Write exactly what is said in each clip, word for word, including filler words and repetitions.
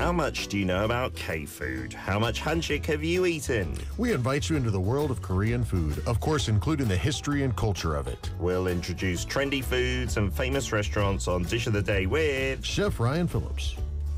How much do you know about K-food? How much hanchik have you eaten? We invite you into the world of Korean food, of course, including the history and culture of it. We'll introduce trendy foods and famous restaurants on Dish of the Day with Chef Ryan Phillips.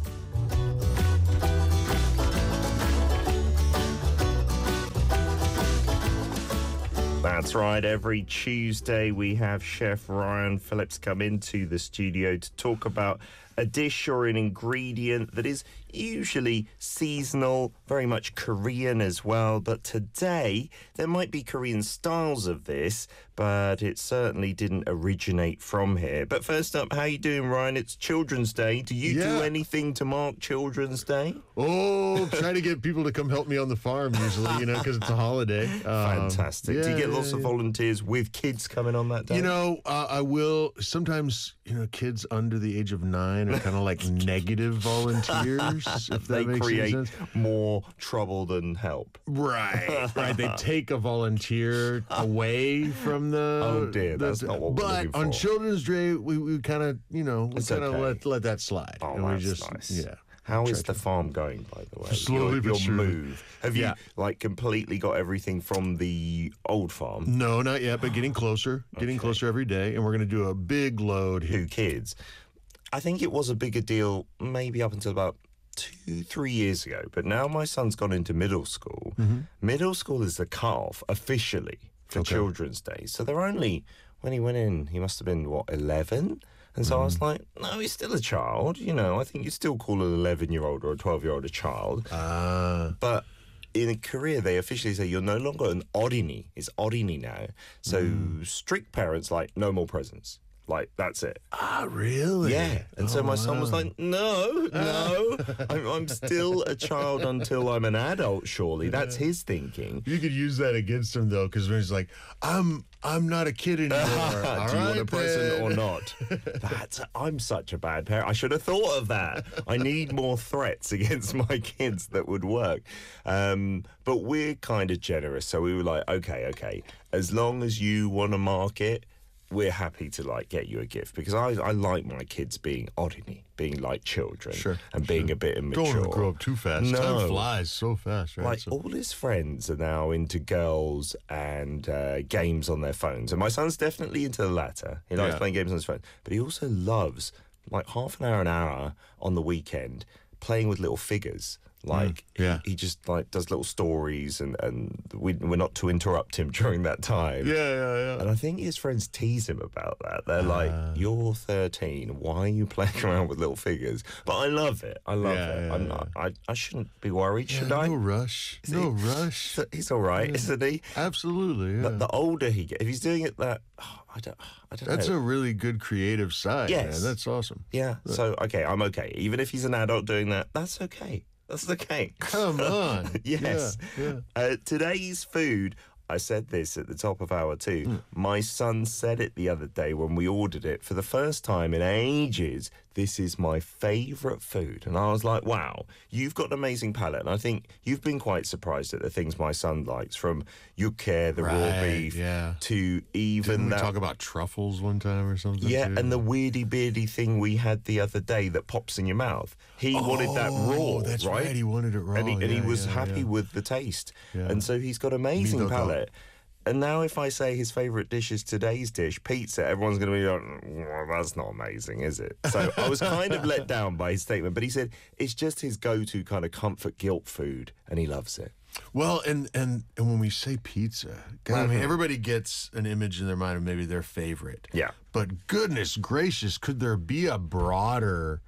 That's right. Every Tuesday we have Chef Ryan Phillips come into the studio to talk about a dish or an ingredient that is usually seasonal, very much Korean as well. But today there might be Korean styles of this, but it certainly didn't originate from here. But first up, how you doing, Ryan? It's Children's Day. Do you Yeah. do anything to mark Children's Day? Oh, try to get people to come help me on the farm usually, you know, because it's a holiday. Um, Fantastic. yeah, do you get yeah, lots of yeah. volunteers with kids coming on that day? You know, uh, I will. Sometimes, you know, kids under the age of nine are kind of like negative volunteers, if they that makes any create sense. more trouble than help. Right, right. They take a volunteer away from the. Oh, dear, the- that's not what we're But looking on for. Children's Day, we, we kind of, you know, we It's kind of okay. let let that slide. Oh, and we that's just, nice. Yeah. How Try is the to- farm going, by the way? Slowly your, but your surely. move. Have you Yeah. like completely got everything from the old farm? No, not yet, but getting closer, getting Okay. closer every day, and we're going to do a big load here. Two kids. I think it was a bigger deal maybe up until about two, three years ago. But now my son's gone into middle school. Middle school is the cutoff officially for Okay. Children's Day. So they're only, when he went in, he must have been, what, eleven? And so I was like, no, he's still a child. You know, I think you still call an eleven-year-old or a twelve-year-old a child. Ah, But in Korea, they officially say you're no longer an orini. It's orini now. So strict parents, like, no more presents. Like, that's it. ah, really? Yeah. And so Oh, my son was wow. like, no, no. I'm, I'm still a child until I'm an adult, surely. That's his thinking. You could use that against him though, because when he's like, "I'm, I'm not a kid anymore." All Do you want right, a present then. or not? That's I'm such a bad parent. I should have thought of that. I need more threats against my kids that would work. Um, but we're kind of generous, so we were like, okay, okay. As long as you want to mark it, we're happy to like get you a gift because I, I like my kids being oddity, being like children, Sure, and being a bit immature. Don't want to grow up too fast. No. Time flies so fast, right? Like So- all his friends are now into girls and uh, games on their phones, and my son's definitely into the latter. He likes Yeah. playing games on his phone, but he also loves like half an hour, an hour on the weekend playing with little figures. Like yeah. he, he just like does little stories, and and we, we're not to interrupt him during that time. yeah, yeah, yeah. And I think his friends tease him about that. They're like, Ah. "You're thirteen. Why are you playing around with little figures?" But I love it. I love Yeah, it. yeah, I'm yeah. not. I, I shouldn't be worried, Yeah, should I? no rush. No rush. So he's all right, isn't he? Absolutely. Yeah. The, the older he gets, if he's doing it that, oh, I don't, I don't That's know. a really good creative side. Yes. Man. That's awesome. yeah. So okay, I'm okay. Even if he's an adult doing that, that's okay. That's okay. Come on. Yes. Yeah, yeah. Uh, today's food. I said this at the top of hour two. Hmm. My son said it the other day when we ordered it for the first time in ages. This is my favourite food. And I was like, wow, you've got an amazing palate. And I think you've been quite surprised at the things my son likes, from yukke, the raw Right, beef, yeah. to even Didn't we that. talk about truffles one time or something? Yeah, too? and the weirdy beardy thing we had the other day that pops in your mouth. He wanted that raw, Oh, that's right. He wanted it raw. and he, and he Yeah, was yeah, happy yeah. with the taste. Yeah. And so he's got amazing Mido-do. palate. And now if I say his favourite dish is today's dish, pizza, everyone's going to be like, well, that's not amazing, is it? So I was kind of let down by his statement. But he said it's just his go-to kind of comfort guilt food, and he loves it. Well, and, and and when we say pizza, God, I mean, everybody gets an image in their mind of maybe their favorite. Yeah. But goodness gracious, could there be a broader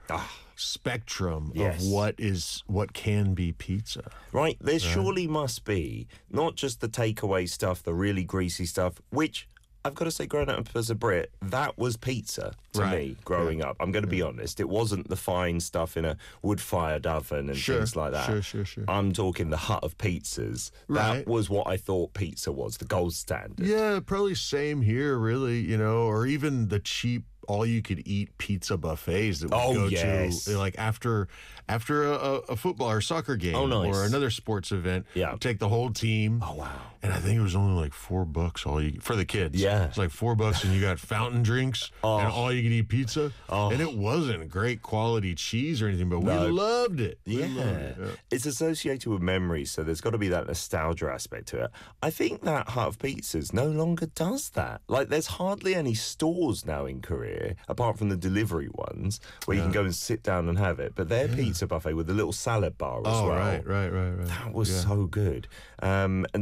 spectrum Yes. of what is what can be pizza? Right? There surely must be not just the takeaway stuff, the really greasy stuff, which I've got to say, growing up as a Brit, that was pizza to Right. me growing up. I'm going to be honest. It wasn't the fine stuff in a wood-fired oven and Sure, things like that. sure, sure, sure. I'm talking the hut of pizzas. Right. That was what I thought pizza was, the gold standard. Yeah, probably same here, really, you know, or even the cheap all you could eat pizza buffets that would Oh, go yes. to like after after a, a football or soccer game Oh, nice. or another sports event. Yeah. Take the whole team. Oh, wow. And I think it was only like four bucks all you for the kids. Yeah. It's like four bucks and you got fountain drinks Oh. and all you could eat pizza. Oh. And it wasn't great quality cheese or anything, but No. we loved it. We Yeah. loved it. Yeah. It's associated with memories, so there's got to be that nostalgia aspect to it. I think that Hut of Pizzas no longer does that. Like, there's hardly any stores now in Korea, apart from the delivery ones, where you can go and sit down and have it. But their pizza buffet with a little salad bar as Oh, well. right, right, right, right. That was Yeah. so good. Um, and